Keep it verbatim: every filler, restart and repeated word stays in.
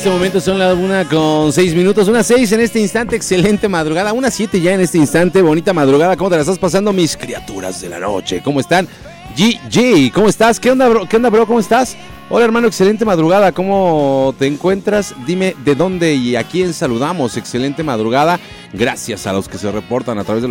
En este momento son las una con seis minutos, una seis en este instante, excelente madrugada, una siete ya en este instante, bonita madrugada. ¿Cómo te la estás pasando, mis criaturas de la noche? ¿Cómo están? G G, ¿cómo estás? ¿Qué onda, bro? ¿Qué onda, bro? ¿Cómo estás? Hola, hermano, excelente madrugada, ¿cómo te encuentras? Dime de dónde y a quién saludamos, excelente madrugada. Gracias a los que se reportan a través de los